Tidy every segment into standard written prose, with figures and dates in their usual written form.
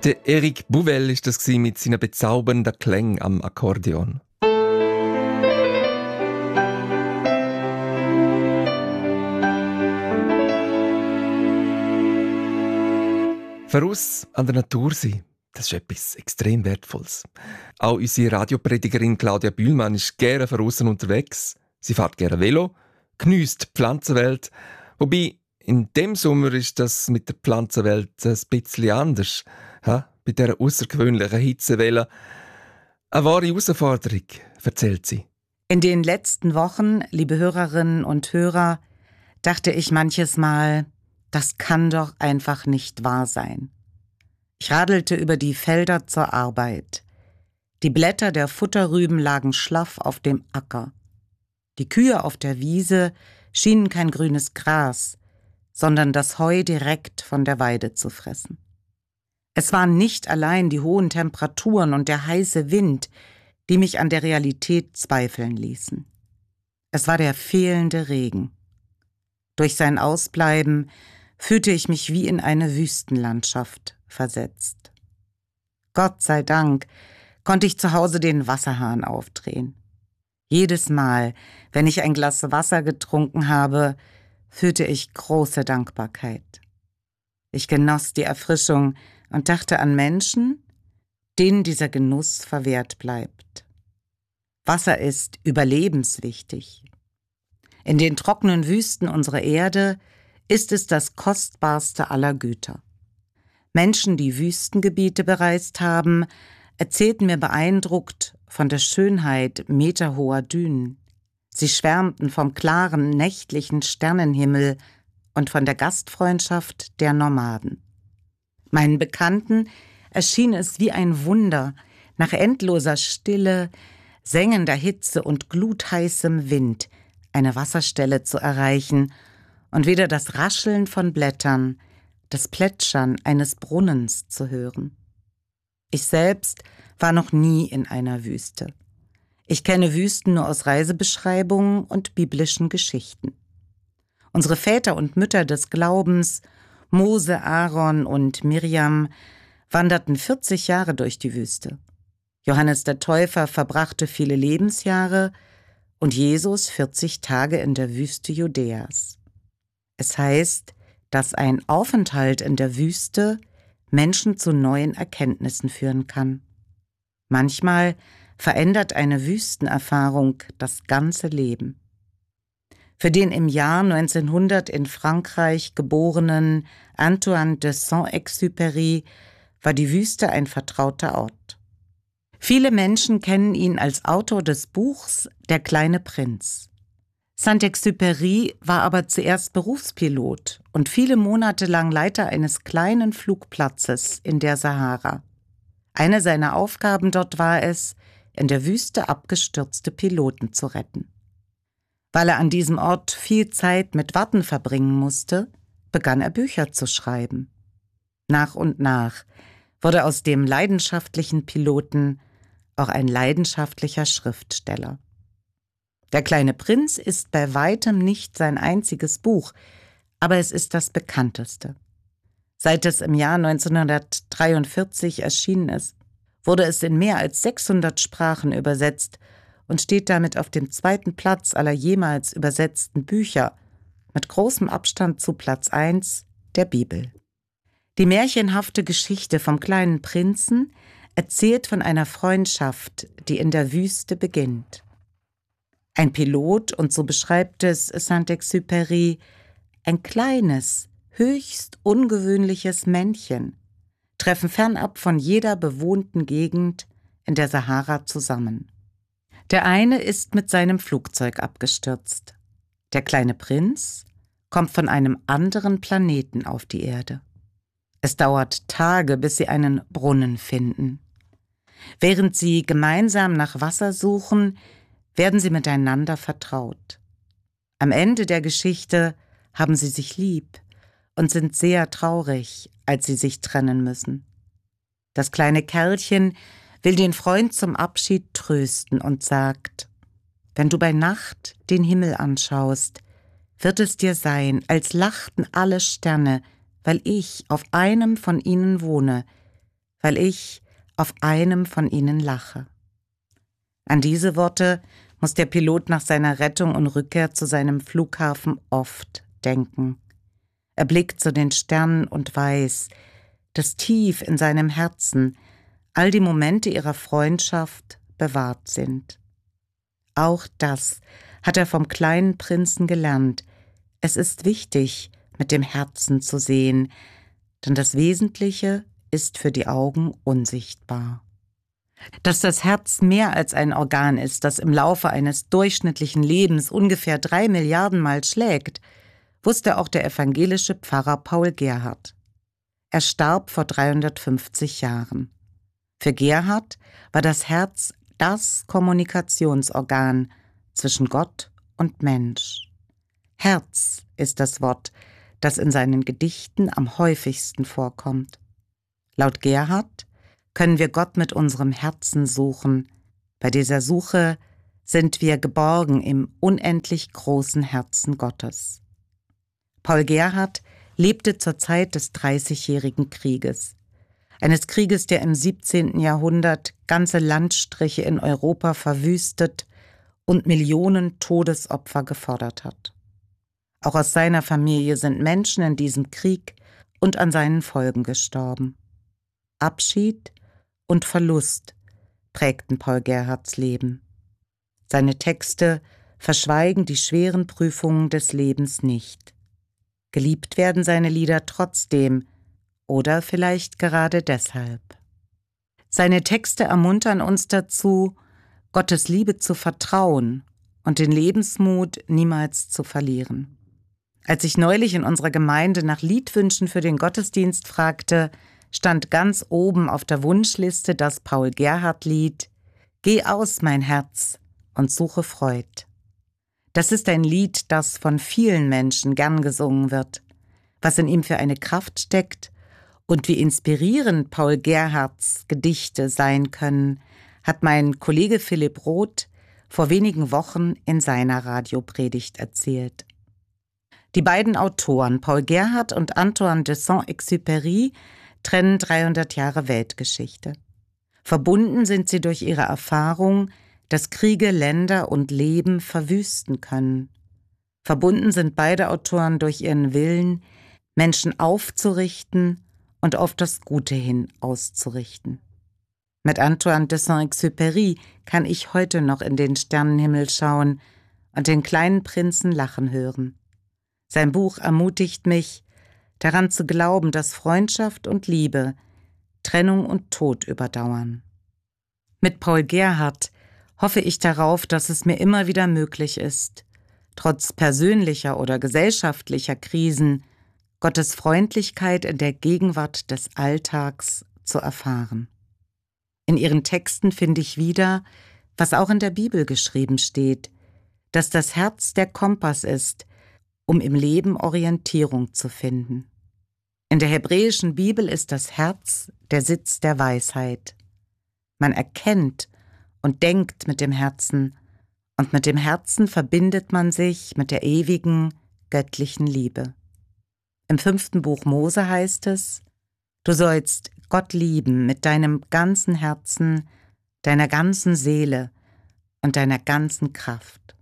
Der Eric Bouvel ist das mit seinen bezaubernden Klängen am Akkordeon. Voraus an der Natur sein, das ist etwas extrem Wertvolles. Auch unsere Radiopredigerin Claudia Bühlmann ist gerne draussen unterwegs. Sie fährt gerne Velo, geniesst die Pflanzenwelt. Wobei, in dem Sommer ist das mit der Pflanzenwelt ein bisschen anders. Bei dieser außergewöhnlichen Hitzewelle. Eine wahre Herausforderung, erzählt sie. In den letzten Wochen, liebe Hörerinnen und Hörer, dachte ich manches Mal, das kann doch einfach nicht wahr sein. Ich radelte über die Felder zur Arbeit. Die Blätter der Futterrüben lagen schlaff auf dem Acker. Die Kühe auf der Wiese schienen kein grünes Gras, sondern das Heu direkt von der Weide zu fressen. Es waren nicht allein die hohen Temperaturen und der heiße Wind, die mich an der Realität zweifeln ließen. Es war der fehlende Regen. Durch sein Ausbleiben fühlte ich mich wie in eine Wüstenlandschaft versetzt. Gott sei Dank konnte ich zu Hause den Wasserhahn aufdrehen. Jedes Mal, wenn ich ein Glas Wasser getrunken habe, fühlte ich große Dankbarkeit. Ich genoss die Erfrischung und dachte an Menschen, denen dieser Genuss verwehrt bleibt. Wasser ist überlebenswichtig. In den trockenen Wüsten unserer Erde ist es das kostbarste aller Güter. Menschen, die Wüstengebiete bereist haben, erzählten mir beeindruckt von der Schönheit meterhoher Dünen. Sie schwärmten vom klaren, nächtlichen Sternenhimmel und von der Gastfreundschaft der Nomaden. Meinen Bekannten erschien es wie ein Wunder, nach endloser Stille, sengender Hitze und glutheißem Wind eine Wasserstelle zu erreichen und wieder das Rascheln von Blättern, das Plätschern eines Brunnens zu hören. Ich selbst war noch nie in einer Wüste. Ich kenne Wüsten nur aus Reisebeschreibungen und biblischen Geschichten. Unsere Väter und Mütter des Glaubens, Mose, Aaron und Miriam, wanderten 40 Jahre durch die Wüste. Johannes der Täufer verbrachte viele Lebensjahre und Jesus 40 Tage in der Wüste Judäas. Es heißt, dass ein Aufenthalt in der Wüste Menschen zu neuen Erkenntnissen führen kann. Manchmal verändert eine Wüstenerfahrung das ganze Leben. Für den im Jahr 1900 in Frankreich geborenen Antoine de Saint-Exupéry war die Wüste ein vertrauter Ort. Viele Menschen kennen ihn als Autor des Buchs Der kleine Prinz. Saint-Exupéry war aber zuerst Berufspilot und viele Monate lang Leiter eines kleinen Flugplatzes in der Sahara. Eine seiner Aufgaben dort war es, in der Wüste abgestürzte Piloten zu retten. Weil er an diesem Ort viel Zeit mit Warten verbringen musste, begann er Bücher zu schreiben. Nach und nach wurde aus dem leidenschaftlichen Piloten auch ein leidenschaftlicher Schriftsteller. Der kleine Prinz ist bei weitem nicht sein einziges Buch, aber es ist das bekannteste. Seit es im Jahr 1943 erschienen ist, wurde es in mehr als 600 Sprachen übersetzt und steht damit auf dem 2. Platz aller jemals übersetzten Bücher, mit großem Abstand zu Platz 1 der Bibel. Die märchenhafte Geschichte vom kleinen Prinzen erzählt von einer Freundschaft, die in der Wüste beginnt. Ein Pilot, und so beschreibt es Saint-Exupéry, ein kleines, höchst ungewöhnliches Männchen, treffen fernab von jeder bewohnten Gegend in der Sahara zusammen. Der eine ist mit seinem Flugzeug abgestürzt. Der kleine Prinz kommt von einem anderen Planeten auf die Erde. Es dauert Tage, bis sie einen Brunnen finden. Während sie gemeinsam nach Wasser suchen, werden sie miteinander vertraut. Am Ende der Geschichte haben sie sich lieb und sind sehr traurig, als sie sich trennen müssen. Das kleine Kerlchen will den Freund zum Abschied trösten und sagt: Wenn du bei Nacht den Himmel anschaust, wird es dir sein, als lachten alle Sterne, weil ich auf einem von ihnen wohne, weil ich auf einem von ihnen lache. An diese Worte muss der Pilot nach seiner Rettung und Rückkehr zu seinem Flughafen oft denken. Er blickt zu den Sternen und weiß, dass tief in seinem Herzen all die Momente ihrer Freundschaft bewahrt sind. Auch das hat er vom kleinen Prinzen gelernt. Es ist wichtig, mit dem Herzen zu sehen, denn das Wesentliche ist für die Augen unsichtbar. Dass das Herz mehr als ein Organ ist, das im Laufe eines durchschnittlichen Lebens ungefähr 3 Milliarden Mal schlägt, wusste auch der evangelische Pfarrer Paul Gerhardt. Er starb vor 350 Jahren. Für Gerhardt war das Herz das Kommunikationsorgan zwischen Gott und Mensch. Herz ist das Wort, das in seinen Gedichten am häufigsten vorkommt. Laut Gerhardt können wir Gott mit unserem Herzen suchen. Bei dieser Suche sind wir geborgen im unendlich großen Herzen Gottes. Paul Gerhardt lebte zur Zeit des Dreißigjährigen Krieges. Eines Krieges, der im 17. Jahrhundert ganze Landstriche in Europa verwüstet und Millionen Todesopfer gefordert hat. Auch aus seiner Familie sind Menschen in diesem Krieg und an seinen Folgen gestorben. Abschied und Verlust prägten Paul Gerhardts Leben. Seine Texte verschweigen die schweren Prüfungen des Lebens nicht. Geliebt werden seine Lieder trotzdem oder vielleicht gerade deshalb. Seine Texte ermuntern uns dazu, Gottes Liebe zu vertrauen und den Lebensmut niemals zu verlieren. Als ich neulich in unserer Gemeinde nach Liedwünschen für den Gottesdienst fragte, stand ganz oben auf der Wunschliste das Paul-Gerhardt-Lied »Geh aus, mein Herz, und suche Freud«. Das ist ein Lied, das von vielen Menschen gern gesungen wird. Was in ihm für eine Kraft steckt und wie inspirierend Paul Gerhardts Gedichte sein können, hat mein Kollege Philipp Roth vor wenigen Wochen in seiner Radiopredigt erzählt. Die beiden Autoren, Paul Gerhardt und Antoine de Saint-Exupéry, trennen 300 Jahre Weltgeschichte. Verbunden sind sie durch ihre Erfahrung, dass Kriege Länder und Leben verwüsten können. Verbunden sind beide Autoren durch ihren Willen, Menschen aufzurichten und auf das Gute hin auszurichten. Mit Antoine de Saint-Exupéry kann ich heute noch in den Sternenhimmel schauen und den kleinen Prinzen lachen hören. Sein Buch ermutigt mich, daran zu glauben, dass Freundschaft und Liebe Trennung und Tod überdauern. Mit Paul Gerhardt hoffe ich darauf, dass es mir immer wieder möglich ist, trotz persönlicher oder gesellschaftlicher Krisen Gottes Freundlichkeit in der Gegenwart des Alltags zu erfahren. In ihren Texten finde ich wieder, was auch in der Bibel geschrieben steht, dass das Herz der Kompass ist, um im Leben Orientierung zu finden. In der hebräischen Bibel ist das Herz der Sitz der Weisheit. Man erkennt und denkt mit dem Herzen, und mit dem Herzen verbindet man sich mit der ewigen, göttlichen Liebe. Im 5. Buch Mose heißt es: Du sollst Gott lieben mit deinem ganzen Herzen, deiner ganzen Seele und deiner ganzen Kraft.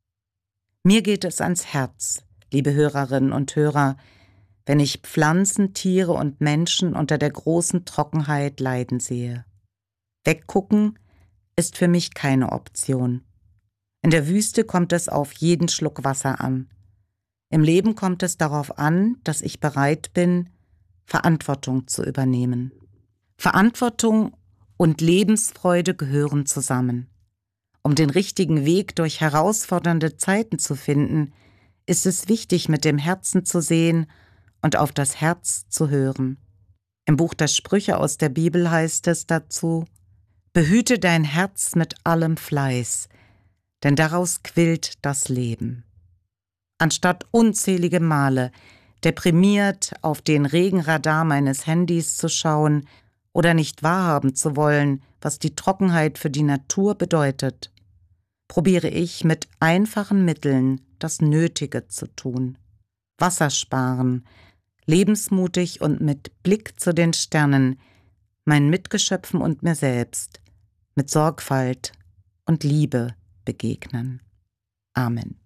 Mir geht es ans Herz, liebe Hörerinnen und Hörer, wenn ich Pflanzen, Tiere und Menschen unter der großen Trockenheit leiden sehe. Weggucken ist für mich keine Option. In der Wüste kommt es auf jeden Schluck Wasser an. Im Leben kommt es darauf an, dass ich bereit bin, Verantwortung zu übernehmen. Verantwortung und Lebensfreude gehören zusammen. Um den richtigen Weg durch herausfordernde Zeiten zu finden, ist es wichtig, mit dem Herzen zu sehen und auf das Herz zu hören. Im Buch der Sprüche aus der Bibel heißt es dazu: Behüte dein Herz mit allem Fleiß, denn daraus quillt das Leben. Anstatt unzählige Male deprimiert auf den Regenradar meines Handys zu schauen oder nicht wahrhaben zu wollen, was die Trockenheit für die Natur bedeutet, probiere ich mit einfachen Mitteln das Nötige zu tun. Wasser sparen, lebensmutig und mit Blick zu den Sternen meinen Mitgeschöpfen und mir selbst mit Sorgfalt und Liebe begegnen. Amen.